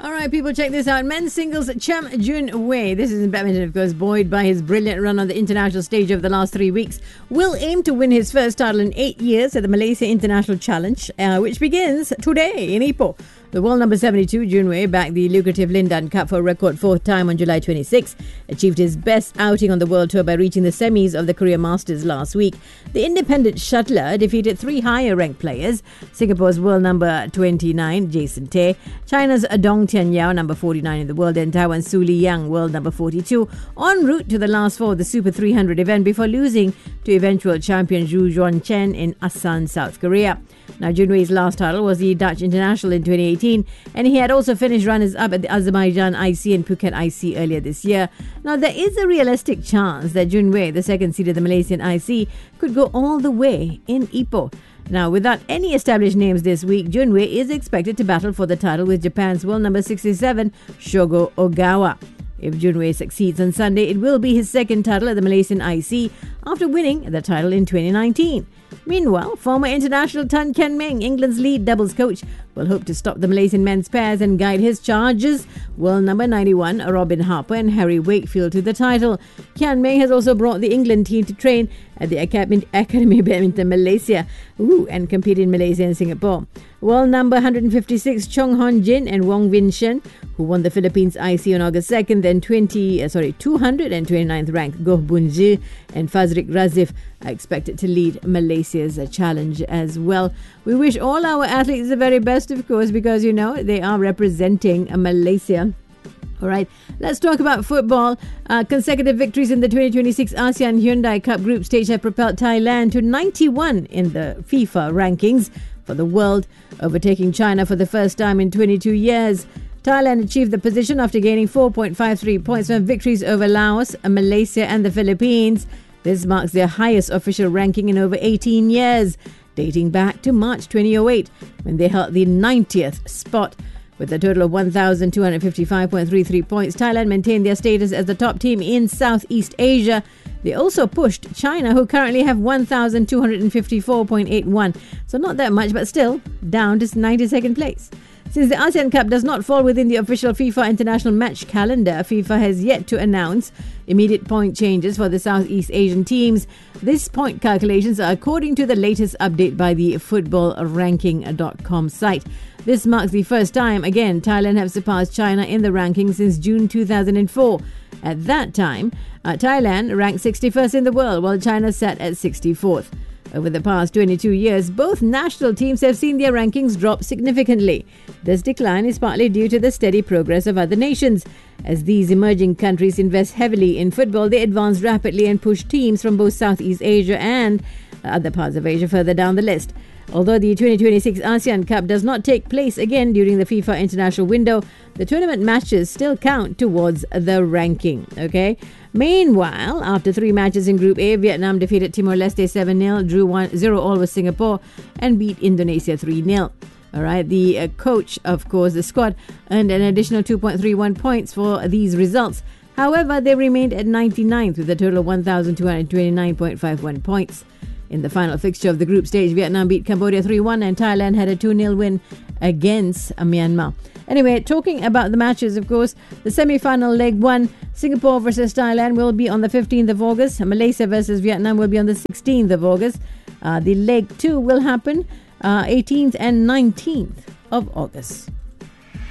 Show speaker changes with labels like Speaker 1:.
Speaker 1: All right, people, check this out. Men's singles Cham Jun Wei, this is in badminton, of course, buoyed by his brilliant run on the international stage over the last 3 weeks, will aim to win his first title in 8 years at the Malaysia International Challenge, which begins today in Ipoh. The world number 72, Jun Wei, backed the lucrative Lindan Cup for a record fourth time on July 26, achieved his best outing on the World Tour by reaching the semis of the Korea Masters last week. The independent shuttler defeated 3 higher-ranked players: Singapore's world number 29, Jason Tay, China's Dong Tianyao, number 49 in the world, and Taiwan's Su Liyang, world number 42, en route to the last 4 of the Super 300 event before losing to eventual champion Zhu Juanchen in Asan, South Korea. Now, Jun Wei's last title was the Dutch International in 2018, and he had also finished runners-up at the Azerbaijan IC and Phuket IC earlier this year. Now, there is a realistic chance that Jun Wei, the second seed of the Malaysian IC, could go all the way in Ipoh. Now, without any established names this week, Jun Wei is expected to battle for the title with Japan's world number 67, Shogo Ogawa. If Jun Wei succeeds on Sunday, it will be his second title at the Malaysian IC after winning the title in 2019. Meanwhile, former international Tan Kian Meng, England's lead doubles coach, will hope to stop the Malaysian men's pairs and guide his charges, world number 91 Robin Harper and Harry Wakefield, to the title. Kian Meng has also brought the England team to train at the Academy Badminton Malaysia and compete in Malaysia and Singapore. World number 156 Chong Hon Jin and Wong Win Shen, who won the Philippines IC on August 2nd, then 229th ranked Goh Boon Ji and Fazrik Razif are expected to lead Malaysia's challenge as well. We wish all our athletes the very best, of course, because, they are representing Malaysia. All right, let's talk about football. Consecutive victories in the 2026 ASEAN Hyundai Cup group stage have propelled Thailand to 91 in the FIFA rankings for the world, overtaking China for the first time in 22 years. Thailand achieved the position after gaining 4.53 points from victories over Laos, Malaysia and the Philippines. This marks their highest official ranking in over 18 years, dating back to March 2008, when they held the 90th spot. With a total of 1,255.33 points, Thailand maintained their status as the top team in Southeast Asia. They also pushed China, who currently have 1,254.81. So not that much, but still down to 92nd place. Since the ASEAN Cup does not fall within the official FIFA international match calendar, FIFA has yet to announce immediate point changes for the Southeast Asian teams. These point calculations are according to the latest update by the footballranking.com site. This marks the first time, again, Thailand have surpassed China in the rankings since June 2004. At that time, Thailand ranked 61st in the world, while China sat at 64th. Over the past 22 years, both national teams have seen their rankings drop significantly. This decline is partly due to the steady progress of other nations. As these emerging countries invest heavily in football, they advance rapidly and push teams from both Southeast Asia and other parts of Asia further down the list. Although the 2026 ASEAN Cup does not take place again during the FIFA international window, the tournament matches still count towards the ranking. Okay. Meanwhile, after 3 matches in Group A, Vietnam defeated Timor-Leste 7-0, drew 1-0 with Singapore, and beat Indonesia 3-0. All right, the coach, of course, the squad, earned an additional 2.31 points for these results. However, they remained at 99th with a total of 1,229.51 points. In the final fixture of the group stage, Vietnam beat Cambodia 3-1 and Thailand had a 2-0 win against Myanmar. Anyway, talking about the matches, of course, the semi-final leg 1, Singapore versus Thailand, will be on the 15th of August. Malaysia versus Vietnam will be on the 16th of August. The leg 2 will happen 18th and 19th of August.